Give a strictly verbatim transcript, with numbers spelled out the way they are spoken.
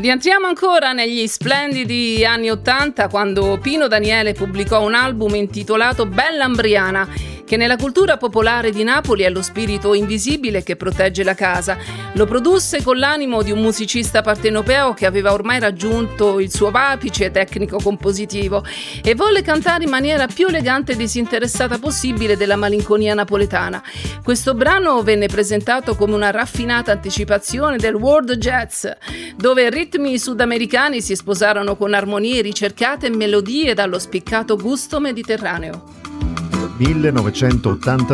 Rientriamo ancora negli splendidi anni ottanta, quando Pino Daniele pubblicò un album intitolato Bellambriana, che nella cultura popolare di Napoli è lo spirito invisibile che protegge la casa. Lo produsse con l'animo di un musicista partenopeo che aveva ormai raggiunto il suo apice tecnico-compositivo e volle cantare in maniera più elegante e disinteressata possibile della malinconia napoletana. Questo brano venne presentato come una raffinata anticipazione del world jazz, dove ritmi sudamericani si sposarono con armonie ricercate e melodie dallo spiccato gusto mediterraneo. millenovecentottantadue